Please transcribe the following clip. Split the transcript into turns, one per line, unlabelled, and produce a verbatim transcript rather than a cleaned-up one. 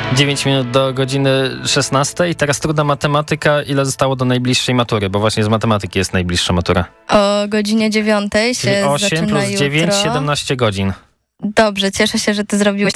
dziewięć minut do godziny szesnastej. Teraz trudna matematyka. Ile zostało do najbliższej matury? Bo właśnie z matematyki jest najbliższa matura.
O godzinie dziewiątej się
osiem
zaczyna
plus
jutro.
dziewięć, siedemnaście godzin.
Dobrze, cieszę się, że ty zrobiłeś